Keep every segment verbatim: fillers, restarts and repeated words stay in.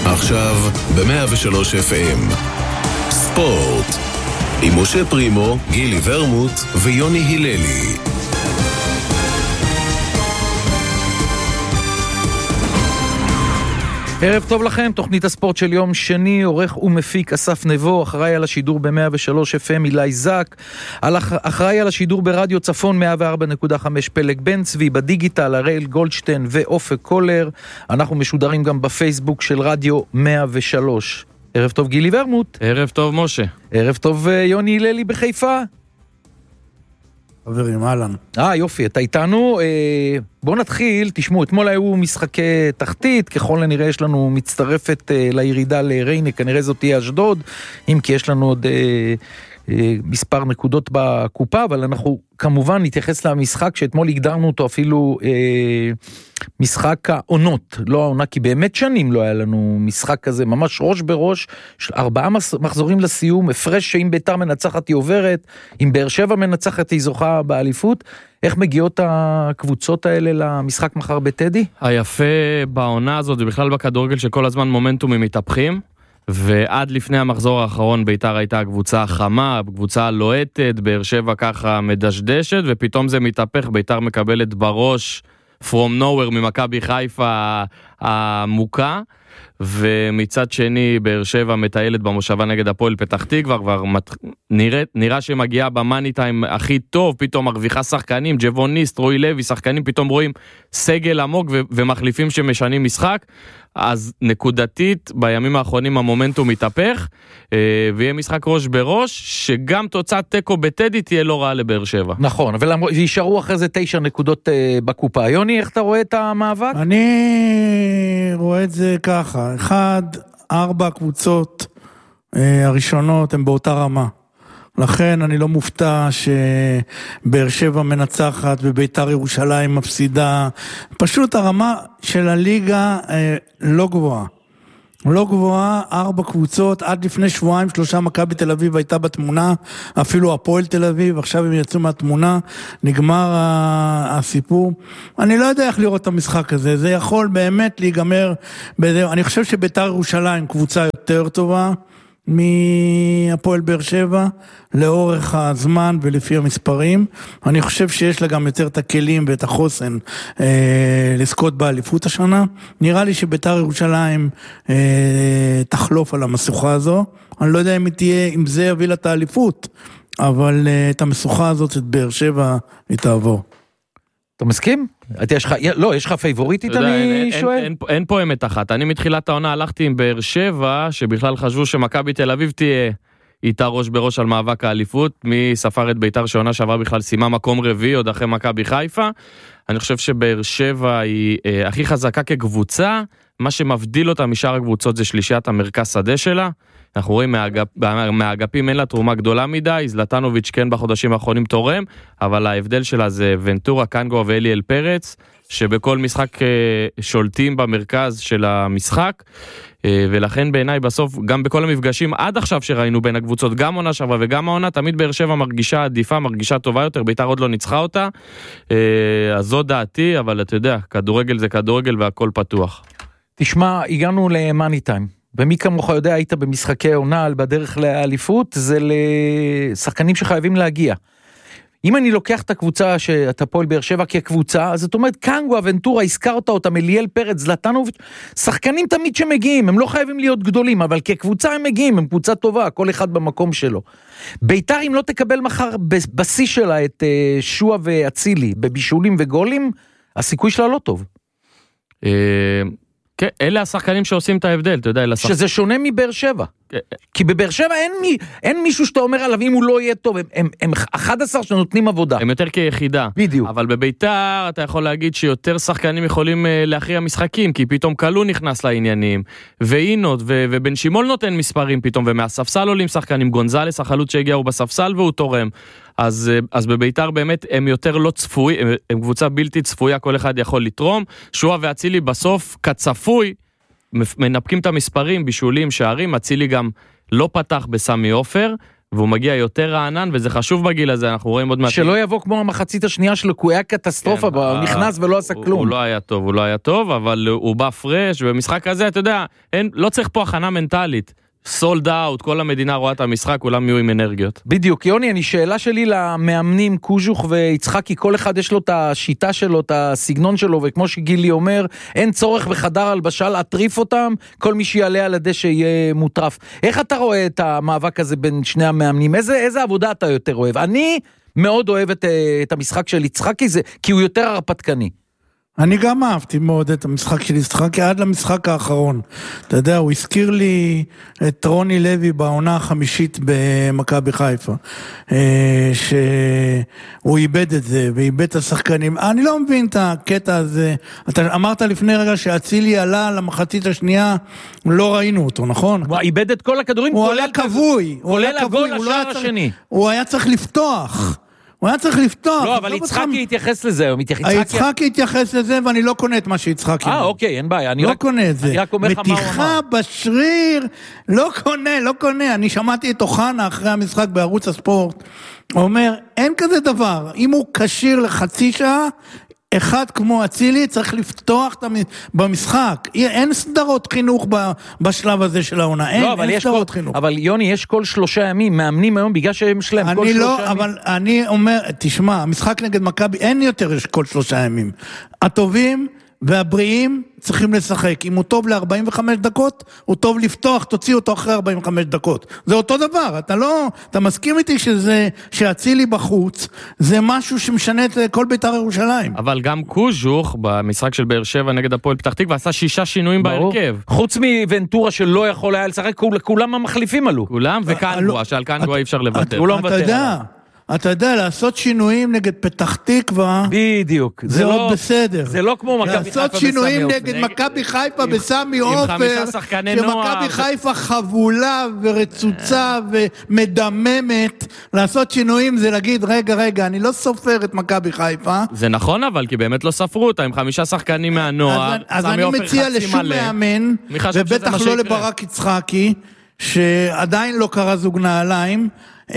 עכשיו ב-מאה ושלוש אף אם. ספורט. עם משה פרימו, גילי ורמוט ויוני היללי. ערב טוב לכם, תוכנית הספורט של יום שני, עורך ומפיק אסף נבו, אחראי על השידור ב-מאה ושלוש אף אם אילי זק, אחראי על השידור ברדיו צפון מאה וארבע נקודה חמש פלג בן צבי, בדיגיטל הראל גולדשטיין ואופק קולר. אנחנו משודרים גם בפייסבוק של רדיו מאה ושלוש. ערב טוב גילי ורמוט. ערב טוב משה. ערב טוב יוני היללי בחיפה. חברים, אהלן. אה, יופי, אתה איתנו. אה, בואו נתחיל, תשמעו, אתמול היו משחקי תחתית, ככל הנראה יש לנו מצטרפת אה, לירידה לריינה, כנראה זאת תהיה אשדוד, אם כי יש לנו עוד אה, אה, מספר נקודות בקופה, אבל אנחנו כמובן נתייחס למשחק שאתמול הגדרנו אותו אפילו אה, משחק העונות, לא העונה, כי באמת שנים לא היה לנו משחק כזה, ממש ראש בראש, של ארבעה מחזורים לסיום, הפרש שאם ביתר מנצחת היא עוברת, אם באר שבע מנצחת היא זוכה באליפות. איך מגיעות הקבוצות האלה למשחק מחר בטדי? היפה בעונה הזאת, ובכלל בכדורגל שכל הזמן מומנטומים מתהפכים, ועד לפני המחזור האחרון ביתר הייתה הקבוצה החמה, הקבוצה הלוהטת, באר שבע ככה מדשדשת, ופתאום זה מתהפך, ביתר מקבלת בראש from nowhere ממכבי חיפה העמוקה, ומצד שני באר שבע מטיילת במושבה נגד הפועל פתח תקווה, כבר נראה, נראה שמגיעה במאני טיים הכי טוב, פתאום מרוויחה שחקנים, ג'בוניסט, רוי לוי, שחקנים פתאום רואים סגל עמוק ו- ומחליפים שמשנים משחק, אז נקודתית בימים האחרונים המומנטום מתהפך, ויהיה משחק ראש בראש, שגם תוצאת טקו בטדי תהיה לא רעה לבאר שבע. נכון, אבל יישארו אחרי זה תשע נקודות בקופה. יוני, איך אתה רואה את המאבק? אני רואה את זה ככה, אחד, ארבע קבוצות הראשונות הן באותה רמה. לכן אני לא מופתע שבאר שבע מנצחת וביתר ירושלים מפסידה. פשוט הרמה של הליגה לא גבוהה. לא גבוהה, ארבע קבוצות, עד לפני שבועיים, שלושה מכבי תל אביב הייתה בתמונה, אפילו הפועל תל אביב, עכשיו הם יצאו מהתמונה, נגמר הסיפור. אני לא יודע איך לראות את המשחק הזה, זה יכול באמת להיגמר, אני חושב שביתר ירושלים קבוצה יותר טובה, מהפועל באר שבע לאורך הזמן ולפי המספרים. אני חושב שיש לה גם יותר את הכלים ואת החוסן אה, לזכות באליפות השנה. נראה לי שביתר ירושלים אה, תחלוף על המסוכה הזו. אני לא יודע אם תהיה, אם זה יביא לה את האליפות, אבל אה, את המסוכה הזאת את באר שבע היא תעבור. אתה מסכים? יש לך, לא, יש לך פייבוריטית, אני שואל? אין, אין, אין פה אמת אחת. אני מתחילת העונה הלכתי עם באר שבע, שבכלל חשבו שמכבי תל אביב תהיה איתה ראש בראש על מאבק האליפות, מי ספר את ביתר שעונה שעברה בכלל סיימה מקום רביעי, עוד אחרי מכבי חיפה. אני חושב שבאר שבע היא אה, הכי חזקה כקבוצה, מה שמבדיל אותה משאר הקבוצות זה שלישיית המרכז שדה שלה. אנחנו רואים מהאגפ, מהאגפים אין לה תרומה גדולה מדי, זלטנוביץ' כן בחודשים האחרונים תורם, אבל ההבדל שלה זה ונטורה, קנגו ואליאל פרץ, שבכל משחק שולטים במרכז של המשחק, ולכן בעיניי בסוף, גם בכל המפגשים עד עכשיו שראינו בין הקבוצות, גם עונה שווה וגם העונה, תמיד באר שבע מרגישה עדיפה, מרגישה טובה יותר, ביתר עוד לא ניצחה אותה, אז זו דעתי, אבל אתה יודע, כדורגל זה כדורגל והכל פתוח. תשמע, הגענו למאני טיים. ומי כמוך יודע, היית במשחקי עונה בדרך לאליפות, זה לשחקנים שחייבים להגיע. אם אני לוקח את הקבוצה שאתה פועל באר שבע כקבוצה, אז זאת אומרת, קנגו, אבנטורה, הזכרת אותם, אליאל פרץ, זלטנוביץ', שחקנים תמיד שמגיעים, הם לא חייבים להיות גדולים, אבל כקבוצה הם מגיעים, הם קבוצה טובה, כל אחד במקום שלו. ביתר אם לא תקבל מחר בשיא שלה את שועה ואצילי, בבישולים וגולים, הסיכוי שלה לא טוב. כן, אלה השחקנים שעושים את ההבדל, אתה יודע, לשחק... שזה שונה מבאר שבע. כי בבאר שבע אין, מי, אין מישהו שאתה אומר עליו, אם הוא לא יהיה טוב, הם, הם, הם אחד עשר שנותנים עבודה. הם יותר כיחידה. בדיוק. אבל בביתר אתה יכול להגיד שיותר שחקנים יכולים להכריע משחקים, כי פתאום קלו נכנס לעניינים, ואינות, ו- ובן שימול נותן מספרים פתאום, ומהספסל עולים שחקנים, גונזלס, החלוץ שהגיע הוא בספסל והוא תורם. אז, אז בביתר באמת הם יותר לא צפוי, הם, הם קבוצה בלתי צפויה, כל אחד יכול לתרום. שועה ואצילי בסוף כצפוי, מנפקים את המספרים, בישולים, שערים, אצילי גם לא פתח בסמי אופר, והוא מגיע יותר רענן, וזה חשוב בגיל הזה, אנחנו רואים עוד מעט. שלא יבוא כמו המחצית השנייה שלו, הוא היה קטסטרופה, כן, הוא נכנס ולא עשה הוא, כלום. הוא לא היה טוב, הוא לא היה טוב, אבל הוא בא פרש, ובמשחק הזה, אתה יודע, אין, לא צריך פה הכנה מנטלית. סולד אאוט, כל המדינה רואה את המשחק, כולם יהיו עם אנרגיות. בדיוק, יוני, אני שאלה שלי למאמנים, קוז'וך ויצחקי, כל אחד יש לו את השיטה שלו, את הסגנון שלו, וכמו שגילי אומר, אין צורך בחדר הלבשה להטריף אותם, כל מי שיעלה על הדשא יהיה מוטרף. איך אתה רואה את המאבק הזה בין שני המאמנים? איזה, איזה עבודה אתה יותר אוהב? אני מאוד אוהב את, את המשחק של יצחקי, זה, כי הוא יותר הרפתקני. אני גם אהבתי מאוד את המשחק של יצחקי עד למשחק האחרון. אתה יודע, הוא הזכיר לי את רוני לוי בעונה החמישית במכבי חיפה, שהוא איבד את זה, ואיבד את השחקנים. אני לא מבין את הקטע הזה. אתה אמרת לפני רגע שאצילי עלה למחצית השנייה, לא ראינו אותו, נכון? הוא איבד את כל הכדורים, הוא היה כבוי, הוא היה כבוי, הוא היה צריך לפתוח. הוא היה צריך לפתוח. לא, אבל יצחקי התייחס לזה. יצחקי התייחס לזה, ואני לא קונה את מה שיצחקי. אה, אוקיי, אין בעיה. לא קונה את זה. מתיחה בשריר, לא קונה, לא קונה. אני שמעתי את אוחנה אחרי המשחק בערוץ הספורט, הוא אומר, אין כזה דבר. אם הוא קשיר לחצי שעה, אחד כמו אצילי צריך לפתוח במשחק. אין סדרות חינוך בשלב הזה של העונה. אין סדרות חינוך. אבל יוני, יש כל שלושה ימים, מאמנים היום בגלל שהם שלהם כל שלושה ימים. אני לא, אבל אני אומר, תשמע, המשחק נגד מכבי, אין יותר כל שלושה ימים. הטובים והבריאים צריכים לשחק. אם הוא טוב ל-ארבעים וחמש דקות, הוא טוב לפתוח, תוציא אותו אחרי ארבעים וחמש דקות. זה אותו דבר. אתה לא, אתה מסכים איתי שזה, שהצילי בחוץ, זה משהו שמשנה את כל בית"ר ירושלים. אבל גם קוז'וך, במשחק של באר שבע נגד הפועל פתח תקווה, עשה שישה שינויים בהרכב. חוץ מוונטורה שלא יכול היה לשחק, כולם המחליפים עלו. כולם, וקנגואה, שעל קנגואה אי אפשר לוותר. הוא לא מוותר. אתה יודע, אתה יודע, לעשות שינויים נגד פתח תקווה, בדיוק, זה עוד בסדר. זה לא כמו מכבי חיפה בסמי עופר. לעשות שינויים נגד מכבי חיפה בסמי עופר, שמכבי חיפה חבולה ורצוצה ומדממת, לעשות שינויים זה להגיד, רגע, רגע, אני לא סופר את מכבי חיפה. זה נכון אבל, כי באמת לא ספרו אותה, עם חמישה שחקנים מהנוער, אז אני מציע לשום מאמן, ובטח לא לברק יצחקי, שעדיין לא קרא זוג נעליים,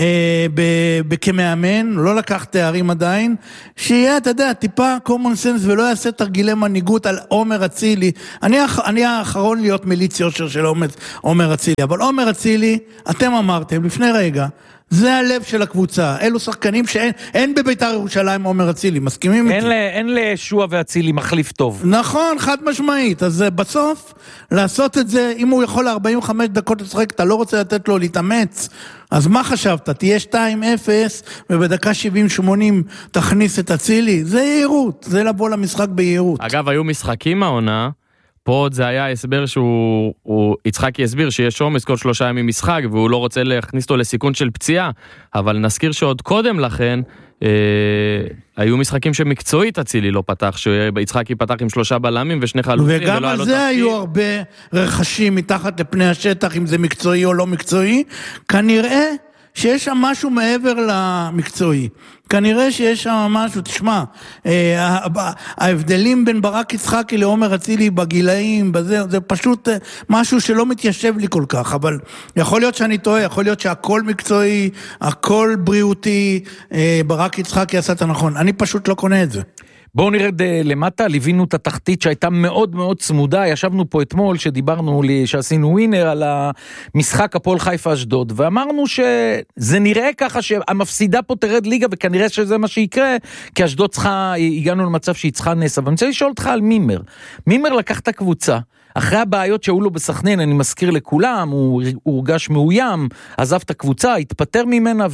כמאמן, לא לקח תארים עדיין, שיהיה, אתה יודע, טיפה common sense ולא יעשה תרגילי מנהיגות על עומר אצילי. אני, אני האחרון להיות מיליץ יושר של עומר אצילי, אבל עומר אצילי, אתם אמרתם לפני רגע, זה הלב של הקבוצה. אלו שחקנים שאין אין בבית"ר ירושלים עומר אצילי, מסכימים איתי? אין לשוע ואצילי מחליף טוב. נכון, חד משמעית. אז בסוף, לעשות את זה, אם הוא יכול ארבעים וחמש דקות לשחק, אתה לא רוצה לתת לו להתאמץ, אז מה חשבת? תהיה שתיים אפס, ובדקה שבעים שמונים תכניס את אצילי? זה יעירות, זה לבוא למשחק ביעירות. אגב, היו משחקים העונה, פה עוד זה היה הסבר שהוא, הוא, יצחקי הסביר שיש עומס כל שלושה ימים משחק, והוא לא רוצה להכניס אותו לסיכון של פציעה, אבל נזכיר שעוד קודם לכן, אה, היו משחקים שמקצועית אצילי לא פתח, שיצחקי פתח עם שלושה בלמים ושני חלוצים. וגם על זה היו הרבה רכשים מתחת לפני השטח, אם זה מקצועי או לא מקצועי, כנראה שיש שם משהו מעבר למקצועי. כנראה שיש שם משהו, תשמע, ההבדלים בין ברק יצחקי לעומר אצילי בגילאים, בזה, זה פשוט משהו שלא מתיישב לי כל כך, אבל יכול להיות שאני טועה, יכול להיות שהכל מקצועי, הכל בריאותי, ברק יצחקי עשה את הנכון. אני פשוט לא קונה את זה. בואו נרד למטה, ליווינו את התחתית שהייתה מאוד מאוד צמודה, ישבנו פה אתמול שדיברנו, שעשינו ווינר על המשחק הפועל חיפה אשדוד, ואמרנו שזה נראה ככה שהמפסידה פה תרד ליגה, וכנראה שזה מה שיקרה, כי אשדוד צריכה, הגענו למצב שהיא צריכה נס, אבל אני רוצה לשאול אותך על מימר. מימר לקח את הקבוצה, אחרי הבעיות שהיו לו בסכנין, אני מזכיר לכולם, הוא הורגש מאוים, עזב את הקבוצה, התפטר ממנה,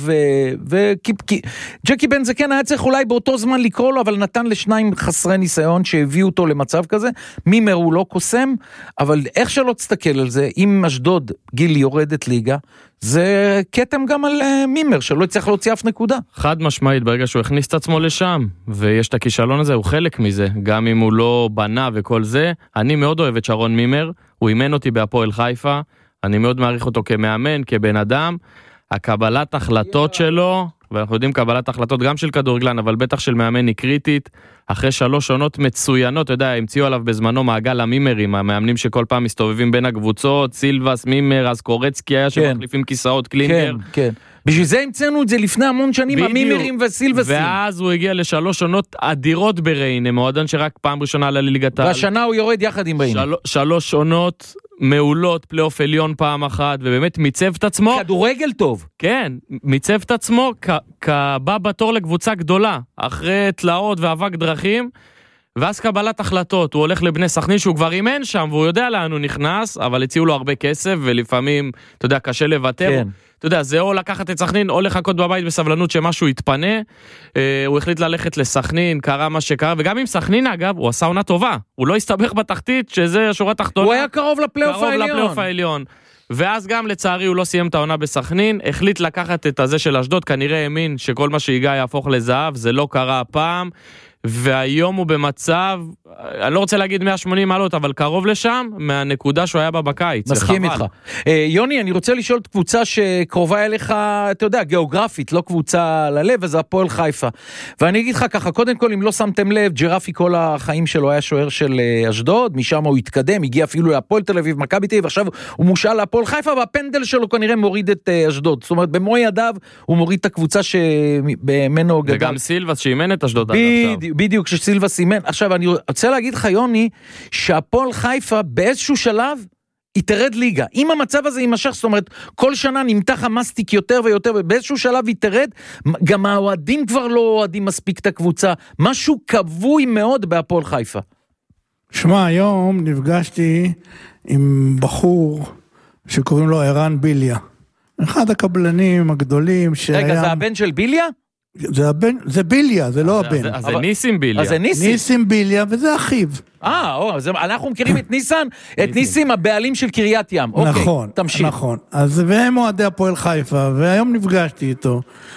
וג'קי בן זקן היה צריך אולי באותו זמן לקרוא לו, אבל נתן לשניים חסרי ניסיון שהביאו אותו למצב כזה. מימר הוא לא קוסם, אבל איך שלא תסתכל על זה, אם אשדוד גילי יורדת ליגה, זה קטם גם על מימר, שלא יצטרך להוציא אף נקודה. חד משמעית, ברגע שהוא הכניס את עצמו לשם, ויש את הכישלון הזה, הוא חלק מזה, גם אם הוא לא בנה וכל זה. אני מאוד אוהב את שרון מימר, הוא אימן אותי בהפועל חיפה, אני מאוד מעריך אותו כמאמן, כבן אדם, הקבלת החלטות שלו, ואנחנו יודעים קבלת החלטות גם של כדורגלן, אבל בטח של מאמן היא קריטית, אחרי שלוש עונות מצוינות, אתה יודע, המציאו עליו בזמנו מעגל המימרים, המאמנים שכל פעם מסתובבים בין הקבוצות, סילבס, מימר, אז קורצקי היה שמחליפים כיסאות, קלינגר. כן, כן. בשביל זה המצאנו את זה לפני המון שנים, המימרים וסילבסים. ואז הוא הגיע לשלוש עונות אדירות בריינה, מועדון שרק פעם ראשונה עלה לליגת העל. והשנה הוא יורד יחד עם ריינה. של... שלוש עונות מעולות, פלייאוף עליון פעם אחת, ובאמת מיצב את עצמו. כדורגל טוב. כן, מיצב את עצמו כ... כבא בתור לקבוצה גדולה, אחרי תלאות ואבק דרכים, ואז קבלת החלטות, הוא הולך לבני סכנין שהוא כבר אימן שם, והוא יודע לאן הוא נכנס, אבל הציעו לו הרבה כסף, ולפעמים, אתה יודע, קשה לוותר. כן. אתה יודע, זה או לקחת את סכנין, או לחכות בבית בסבלנות שמשהו יתפנה, אה, הוא החליט ללכת לסכנין, קרה מה שקרה, וגם עם סכנין אגב, הוא עשה עונה טובה, הוא לא הסתבך בתחתית, שזה השורה תחתונה. הוא היה קרוב לפלייאוף קרוב העליון. לפלייאוף העליון. ואז גם לצערי הוא לא סיים את העונה בסכנין, החליט לקחת את הזה של אשדוד, כנראה האמין שכל מה שהגיע יהפוך לזהב, זה לא קרה הפעם, והיום הוא במצב, אני לא רוצה להגיד מאה ושמונים מעלות, אבל קרוב לשם, מהנקודה שהוא היה בה בקיץ. מסכים איתך. יוני, אני רוצה לשאול את קבוצה שקרובה אליך, אתה יודע, גיאוגרפית, לא קבוצה ללב, אז הפועל חיפה. ואני אגיד לך ככה, קודם כל, אם לא שמתם לב, ג'רפי כל החיים שלו היה שוער של אשדוד, משם הוא התקדם, הגיע אפילו להפועל תל אביב, מכבי תל אביב, ועכשיו הוא מושל להפועל חיפה, והפנדל שלו כנראה מוריד את אשדוד. זאת אומרת, במו ידיו הוא מוריד את הקבוצה שבמנו גדל. וגם סילבס שאימן את אשדוד עד עכשיו. בדיוק, שסילבה סימן. עכשיו, אני רוצה להגיד לך, יוני, שהפועל חיפה באיזשהו שלב יתרד ליגה. אם המצב הזה יימשך, זאת אומרת, כל שנה נמתח המסטיק יותר ויותר, ובאיזשהו שלב יתרד, גם האוהדים כבר לא אוהדים מספיק את הקבוצה. משהו קבוי מאוד בהפועל חיפה. שמע, היום נפגשתי עם בחור שקוראים לו ערן ביליה. אחד הקבלנים הגדולים שהיה... רגע, זה הבן של ביליה? זה הבן, זה ביליה, זה לא הבן. אז זה ניסים ביליה. אז זה ניסים. ניסים ביליה, וזה אחיו. אה, אנחנו מכירים את ניסן, את ניסים הבעלים של קריית ים. נכון, תמשיך. נכון. אז והם אוהדי הפועל חיפה, והיום נפגשתי איתו,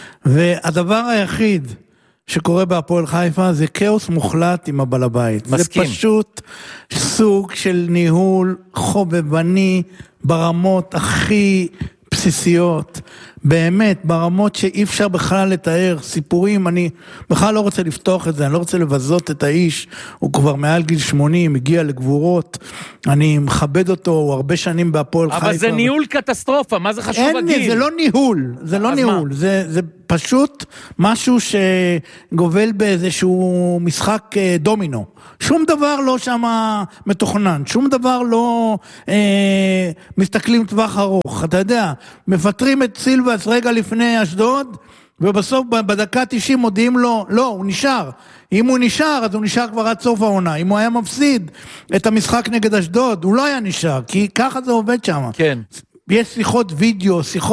והדבר היחיד שקורה בהפועל חיפה זה כאוס מוחלט עם הבעל הבית. מסכים. זה פשוט סוג של ניהול חובבני ברמות הכי בסיסיות, באמת, ברמות שאי אפשר בכלל לתאר, סיפורים, אני בכלל לא רוצה לפתוח את זה, אני לא רוצה לבזות את האיש, הוא כבר מעל גיל שמונים, הגיע לגבורות, אני מכבד אותו, הוא הרבה שנים בהפועל חיפה. אבל זה ניהול קטסטרופה, מה זה חשוב אין, הגיל? זה לא ניהול, זה לא ניהול, זה, זה פשוט משהו שגובל באיזשהו משחק דומינו. שום דבר לא שם מתוכנן, שום דבר לא אה, מסתכלים טווח ארוך, אתה יודע, מפטרים את סילבס רגע לפני אשדוד, ובסוף בדקה תשעים מודיעים לו, לא, הוא נשאר. אם הוא נשאר, אז הוא נשאר כבר עד סוף העונה. אם הוא היה מפסיד את המשחק נגד אשדוד, הוא לא היה נשאר, כי ככה זה עובד שם. כן. יש שיחות וידאו, שיחות